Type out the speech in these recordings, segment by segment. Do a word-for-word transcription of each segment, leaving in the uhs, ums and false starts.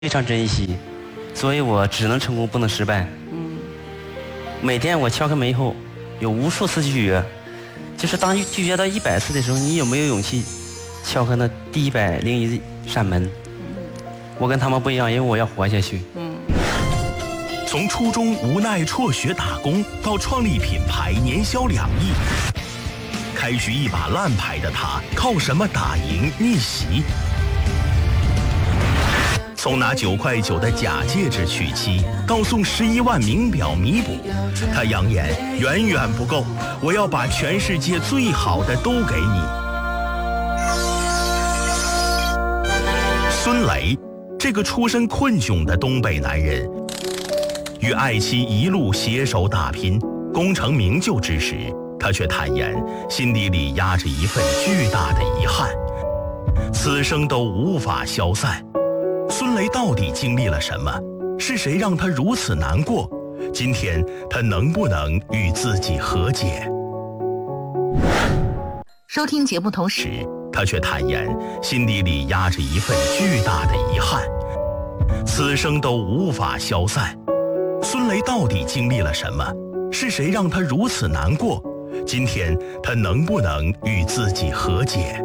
非常珍惜，所以我只能成功不能失败。 嗯， 每天我敲开门以后，有无数次拒绝，就是当拒绝到一百次的时候，你有没有勇气敲开那第一百零一扇门？我跟他们不一样，因为我要活下去。 嗯， 从初中无奈辍学打工，到创立品牌年销两亿，开局一把烂牌的他，靠什么打赢逆袭？从拿九块九的假戒指娶妻，到送十一万名表弥补，他扬言远远不够，我要把全世界最好的都给你。孙雷，这个出身困窘的东北男人，与爱妻一路携手打拼，功成名就之时，他却坦言心底里压着一份巨大的遗憾，此生都无法消散。孙雷到底经历了什么？是谁让他如此难过？今天他能不能与自己和解？ 收听节目同时， 时，他却坦言心底里压着一份巨大的遗憾，此生都无法消散。孙雷到底经历了什么？是谁让他如此难过？今天他能不能与自己和解？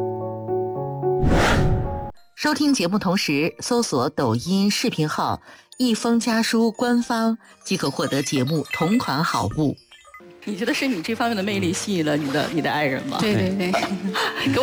收听节目同时，搜索抖音视频号“一封家书”官方，即可获得节目同款好物。你觉得是你这方面的魅力吸引了你的你的爱人吗？ 对对对，给我